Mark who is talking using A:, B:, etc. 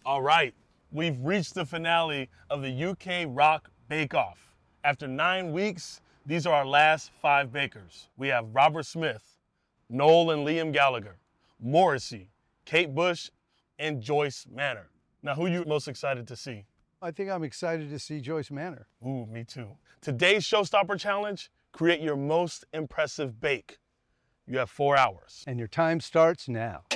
A: All right, we've reached the finale of the UK Rock Bake Off. After 9 weeks, these are our last 5 bakers. We have Robert Smith, Noel and Liam Gallagher, Morrissey, Kate Bush, and Joyce Manor. Now, who are you most excited to see?
B: I think I'm excited to see Joyce Manor.
A: Ooh, me too. Today's Showstopper Challenge, create your most impressive bake. You have 4 hours.
B: And your time starts now.